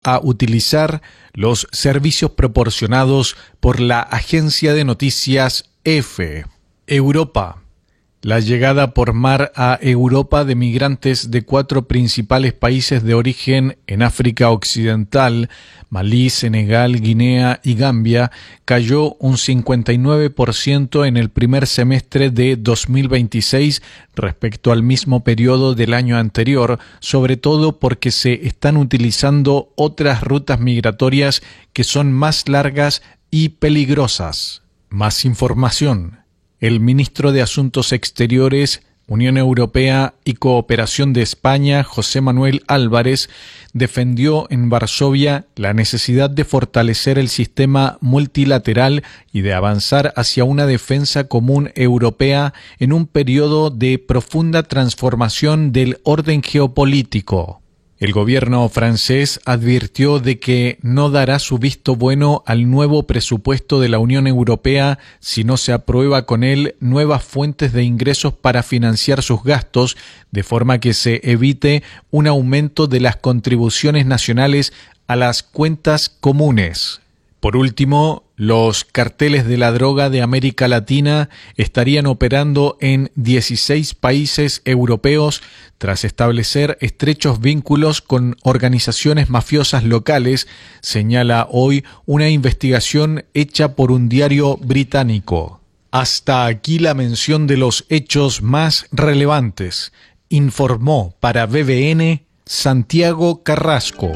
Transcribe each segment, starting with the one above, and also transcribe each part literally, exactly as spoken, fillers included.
a utilizar los servicios proporcionados por la agencia de noticias E F E. Europa. La llegada por mar a Europa de migrantes de cuatro principales países de origen en África Occidental, Malí, Senegal, Guinea y Gambia, cayó un cincuenta y nueve por ciento en el primer semestre de dos mil veintiséis respecto al mismo periodo del año anterior, sobre todo porque se están utilizando otras rutas migratorias que son más largas y peligrosas. Más información. El ministro de Asuntos Exteriores, Unión Europea y Cooperación de España, José Manuel Álvarez, defendió en Varsovia la necesidad de fortalecer el sistema multilateral y de avanzar hacia una defensa común europea en un periodo de profunda transformación del orden geopolítico. El gobierno francés advirtió de que no dará su visto bueno al nuevo presupuesto de la Unión Europea si no se aprueba con él nuevas fuentes de ingresos para financiar sus gastos, de forma que se evite un aumento de las contribuciones nacionales a las cuentas comunes. Por último, los carteles de la droga de América Latina estarían operando en dieciséis países europeos tras establecer estrechos vínculos con organizaciones mafiosas locales, señala hoy una investigación hecha por un diario británico. Hasta aquí la mención de los hechos más relevantes, informó para B B N Santiago Carrasco.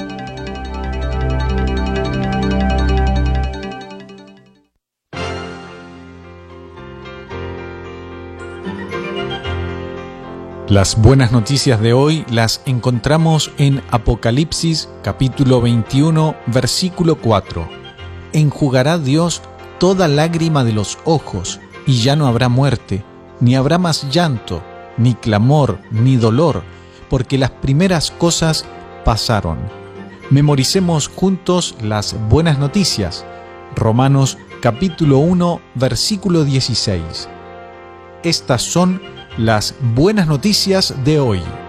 Las buenas noticias de hoy las encontramos en Apocalipsis capítulo veintiuno, versículo cuatro. Enjugará Dios toda lágrima de los ojos, y ya no habrá muerte, ni habrá más llanto, ni clamor, ni dolor, porque las primeras cosas pasaron. Memoricemos juntos las buenas noticias. Romanos capítulo uno, versículo dieciséis. Estas son las buenas noticias de hoy.